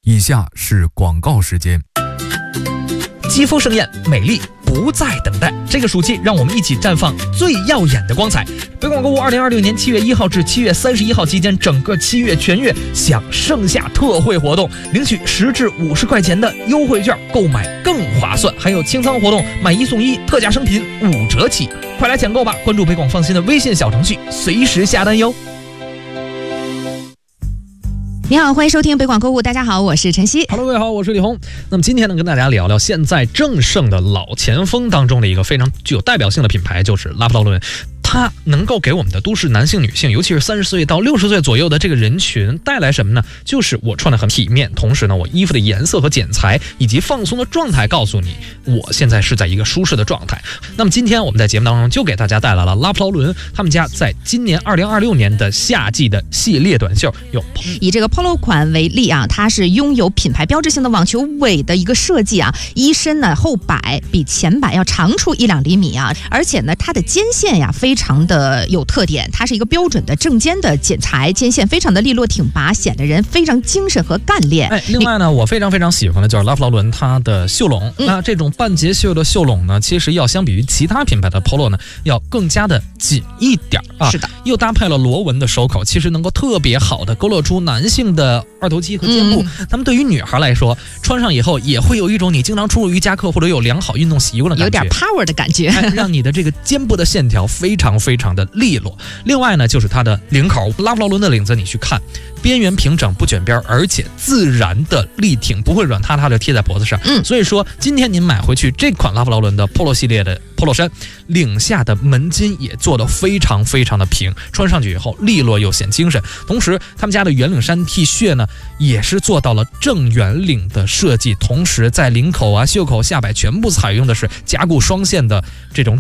以下是广告时间。 肌肤盛艳，美丽不再等待。这个暑期，让我们一起绽放最耀眼的光彩。北广购物2026年7月1号至7月31号期间，整个7月全月享盛夏特惠活动，领取10至50块钱的优惠券，购买更划算。还有清仓活动，买1送1，特价商品5折起，快来抢购吧！关注北广放心的微信小程序，随时下单哟。 你好，欢迎收听北广购物。大家好，我是晨曦。 Hello， 各位好，我是李红。那么今天呢，跟大家聊聊现在正盛的老前锋当中的一个非常具有代表性的品牌，就是拉夫劳伦。它能够给我们的都市男性、女性，尤其是30岁到60岁左右的这个人群带来什么呢？就是我穿得很体面，同时呢，我衣服的颜色和剪裁以及放松的状态告诉你，我现在是在一个舒适的状态。那么今天我们在节目当中就给大家带来了拉夫劳伦他们家在今年2026年的夏季的系列短袖。 以这个 Polo 款为例啊，它是拥有品牌标志性的网球尾的一个设计啊，衣身呢后摆比前摆要长出1-2厘米啊，而且呢它的肩线呀非常的有特点，它是一个标准的正肩的剪裁，肩线非常的利落挺拔，显得人非常精神和干练。 另外呢，我非常喜欢的就是拉夫劳伦它的袖笼。那这种半截袖的袖笼呢，其实要相比于其他品牌的 Polo 呢，要更加的紧一点啊。 是的， 又搭配了螺纹的手口，其实能够特别好的勾勒出男性的二头肌和肩部。那么对于女孩来说，穿上以后也会有一种你经常出入瑜伽课或者有良好运动习惯的感觉， 有点 power 的感觉， 让你的这个肩部的线条非常的利落。另外呢，就是它的领口，拉夫劳伦的领子你去看，边缘平整不卷边，而且自然的力挺，不会软塌塌的贴在脖子上。所以说今天您买回去这款拉夫劳伦的 Polo 系列的 Polo 衫，领下的门襟也做得非常的平，穿上去以后利落又显精神。同时他们家的圆领衫 T 恤呢，也是做到了正圆领的设计，同时在领口啊、袖口、下摆全部采用的是加固双线的这种